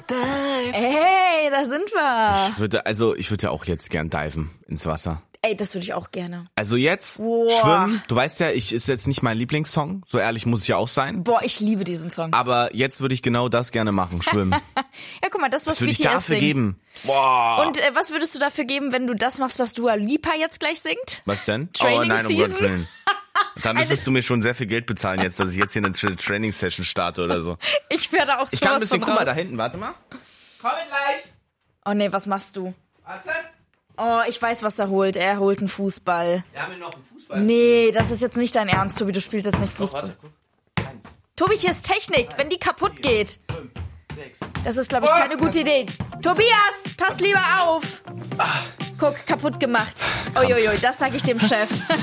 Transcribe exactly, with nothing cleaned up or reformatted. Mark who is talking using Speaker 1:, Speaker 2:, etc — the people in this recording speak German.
Speaker 1: dive.
Speaker 2: Hey, da sind wir.
Speaker 1: Ich würde, also, ich würde ja auch jetzt gern diven ins Wasser.
Speaker 2: Ey, das würde ich auch gerne.
Speaker 1: Also jetzt,
Speaker 2: Boah.
Speaker 1: schwimmen. Du weißt ja, ich ist jetzt nicht mein Lieblingssong. So ehrlich muss ich ja auch sein.
Speaker 2: Boah, ich liebe diesen Song.
Speaker 1: Aber jetzt würde ich genau das gerne machen, schwimmen.
Speaker 2: Ja, guck mal, das, was
Speaker 1: Was würde ich
Speaker 2: B T S
Speaker 1: dafür
Speaker 2: singt.
Speaker 1: geben? Boah.
Speaker 2: Und äh, was würdest du dafür geben, wenn du das machst, was Dua Lipa jetzt gleich singt?
Speaker 1: Was denn?
Speaker 2: Training
Speaker 1: oh nein, um
Speaker 2: Season?
Speaker 1: Gottes Willen. Dann müsstest du mir schon sehr viel Geld bezahlen jetzt, dass ich jetzt hier eine Tra- Training-Session starte oder so.
Speaker 2: Ich werde auch
Speaker 1: Ich kann ein
Speaker 2: sowas
Speaker 1: bisschen,
Speaker 2: von
Speaker 1: guck mal
Speaker 2: raus.
Speaker 1: da hinten, warte mal. Komme gleich.
Speaker 2: Oh nee, was machst du?
Speaker 1: Warte.
Speaker 2: Oh, ich weiß, was er holt. Er holt einen Fußball.
Speaker 1: Wir haben hier noch einen Fußball.
Speaker 2: Nee, das ist jetzt nicht dein Ernst, Tobi. Du spielst jetzt nicht
Speaker 1: Doch,
Speaker 2: Fußball.
Speaker 1: warte, guck. Eins,
Speaker 2: Tobi, hier ist Technik. Wenn die kaputt geht.
Speaker 1: fünf, sechs.
Speaker 2: Das ist, glaube ich, keine gute Idee. Tobias, pass lieber auf. Guck, kaputt gemacht. Uiuiui, das sage ich dem Chef.